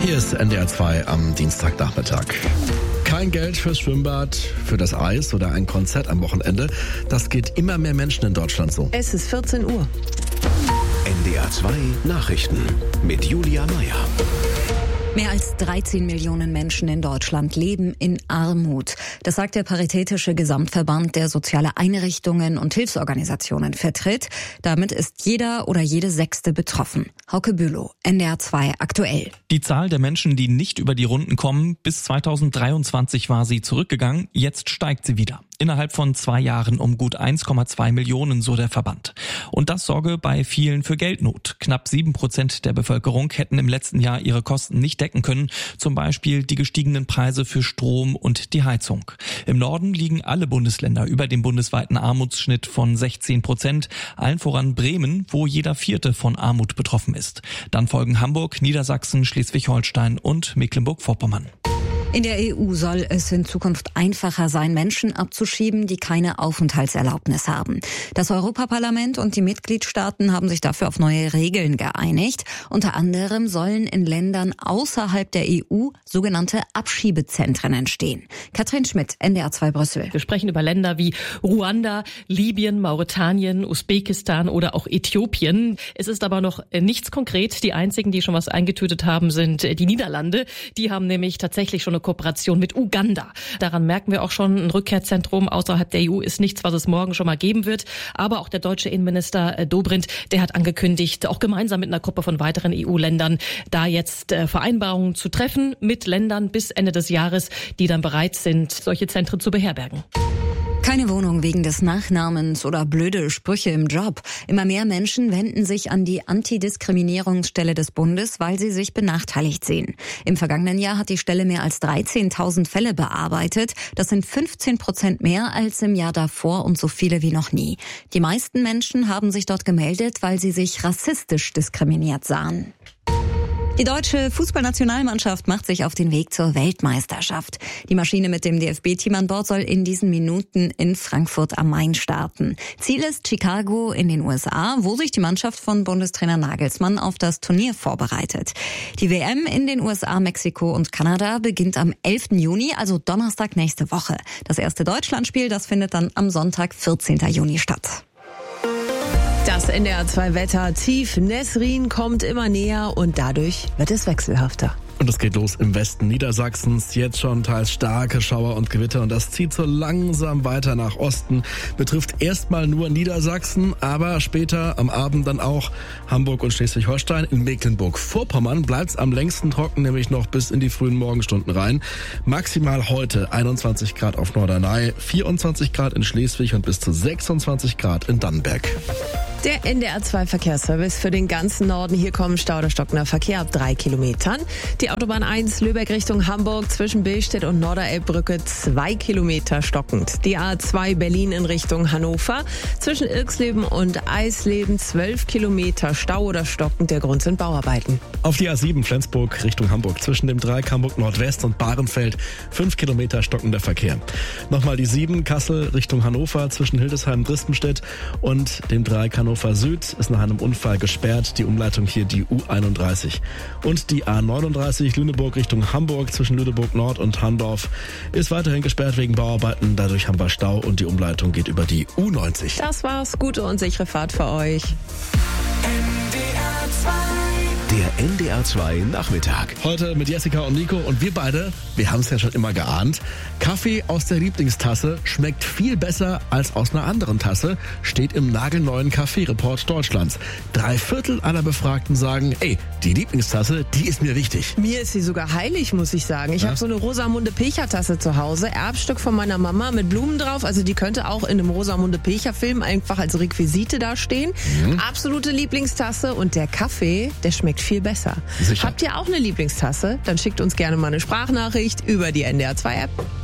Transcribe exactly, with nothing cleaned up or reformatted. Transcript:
Hier ist N D R zwei am Dienstagnachmittag. Kein Geld fürs Schwimmbad, für das Eis oder ein Konzert am Wochenende. Das geht immer mehr Menschen in Deutschland so. Es ist vierzehn Uhr. N D R zwei Nachrichten mit Julia Meyer. Mehr als dreizehn Millionen Menschen in Deutschland leben in Armut. Das sagt der Paritätische Gesamtverband, der soziale Einrichtungen und Hilfsorganisationen vertritt. Damit ist jeder oder jede Sechste betroffen. Hauke Bülow, N D R zwei aktuell. Die Zahl der Menschen, die nicht über die Runden kommen, bis zweitausenddreiundzwanzig war sie zurückgegangen. Jetzt steigt sie wieder. Innerhalb von zwei Jahren um gut eins Komma zwei Millionen, so der Verband. Und das sorge bei vielen für Geldnot. Knapp sieben Prozent der Bevölkerung hätten im letzten Jahr ihre Kosten nicht decken können. Zum Beispiel die gestiegenen Preise für Strom und die Heizung. Im Norden liegen alle Bundesländer über dem bundesweiten Armutsschnitt von sechzehn Prozent. Allen voran Bremen, wo jeder Vierte von Armut betroffen ist. Dann folgen Hamburg, Niedersachsen, Schleswig-Holstein und Mecklenburg-Vorpommern. In der E U soll es in Zukunft einfacher sein, Menschen abzuschieben, die keine Aufenthaltserlaubnis haben. Das Europaparlament und die Mitgliedstaaten haben sich dafür auf neue Regeln geeinigt. Unter anderem sollen in Ländern außerhalb der E U sogenannte Abschiebezentren entstehen. Katrin Schmidt, N D R zwei Brüssel. Wir sprechen über Länder wie Ruanda, Libyen, Mauretanien, Usbekistan oder auch Äthiopien. Es ist aber noch nichts konkret. Die einzigen, die schon was eingetütet haben, sind die Niederlande. Die haben nämlich tatsächlich schon eine Kooperation mit Uganda. Daran merken wir auch schon, ein Rückkehrzentrum außerhalb der E U ist nichts, was es morgen schon mal geben wird. Aber auch der deutsche Innenminister Dobrindt, der hat angekündigt, auch gemeinsam mit einer Gruppe von weiteren E U-Ländern, da jetzt Vereinbarungen zu treffen mit Ländern bis Ende des Jahres, die dann bereit sind, solche Zentren zu beherbergen. Keine Wohnung wegen des Nachnamens oder blöde Sprüche im Job. Immer mehr Menschen wenden sich an die Antidiskriminierungsstelle des Bundes, weil sie sich benachteiligt sehen. Im vergangenen Jahr hat die Stelle mehr als dreizehntausend Fälle bearbeitet. Das sind fünfzehn Prozent mehr als im Jahr davor und so viele wie noch nie. Die meisten Menschen haben sich dort gemeldet, weil sie sich rassistisch diskriminiert sahen. Die deutsche Fußballnationalmannschaft macht sich auf den Weg zur Weltmeisterschaft. Die Maschine mit dem D F B-Team an Bord soll in diesen Minuten in Frankfurt am Main starten. Ziel ist Chicago in den U S A, wo sich die Mannschaft von Bundestrainer Nagelsmann auf das Turnier vorbereitet. Die W M in den U S A, Mexiko und Kanada beginnt am elften Juni, also Donnerstag nächste Woche. Das erste Deutschlandspiel, das findet dann am Sonntag, vierzehnten Juni statt. Das N D R zwei Wetter. Tief Nesrin kommt immer näher und dadurch wird es wechselhafter. Und es geht los im Westen Niedersachsens. Jetzt schon teils starke Schauer und Gewitter. Und das zieht so langsam weiter nach Osten. Betrifft erstmal nur Niedersachsen, aber später am Abend dann auch Hamburg und Schleswig-Holstein. In Mecklenburg-Vorpommern bleibt es am längsten trocken, nämlich noch bis in die frühen Morgenstunden rein. Maximal heute einundzwanzig Grad auf Norderney, vierundzwanzig Grad in Schleswig und bis zu sechsundzwanzig Grad in Dannenberg. Der N D R zwei Verkehrsservice für den ganzen Norden. Hier kommen Stau oder stockender Verkehr ab drei Kilometern. Die Autobahn eins Lübeck Richtung Hamburg zwischen Billstedt und Norderelbbrücke zwei Kilometer stockend. Die A zwei Berlin in Richtung Hannover zwischen Irxleben und Eisleben zwölf Kilometer Stau oder stockend. Der Grund sind Bauarbeiten. Auf die A sieben Flensburg Richtung Hamburg zwischen dem Dreieck Hamburg Nordwest und Bahrenfeld fünf Kilometer stockender Verkehr. Nochmal die sieben Kassel Richtung Hannover zwischen Hildesheim und Drispenstedt und dem Dreieck Hannover Süd ist nach einem Unfall gesperrt. Die Umleitung hier die U einunddreißig. Und die A neununddreißig Lüneburg Richtung Hamburg zwischen Lüneburg Nord und Handorf ist weiterhin gesperrt wegen Bauarbeiten. Dadurch haben wir Stau und die Umleitung geht über die U neunzig. Das war's. Gute und sichere Fahrt für euch. Der N D R zwei Nachmittag. Heute mit Jessica und Nico und wir beide, wir haben es ja schon immer geahnt. Kaffee aus der Lieblingstasse schmeckt viel besser als aus einer anderen Tasse, steht im nagelneuen Kaffee-Report Deutschlands. Drei Viertel aller Befragten sagen, ey, die Lieblingstasse, die ist mir wichtig. Mir ist sie sogar heilig, muss ich sagen. Ich ja? habe so eine Rosamunde Pilcher-Tasse zu Hause, Erbstück von meiner Mama mit Blumen drauf. Also die könnte auch in einem Rosamunde Pilcher-Film einfach als Requisite da stehen. Mhm. Absolute Lieblingstasse und der Kaffee, der schmeckt viel besser. Sicher. Habt ihr auch eine Lieblingstasse? Dann schickt uns gerne mal eine Sprachnachricht über die N D R zwei App.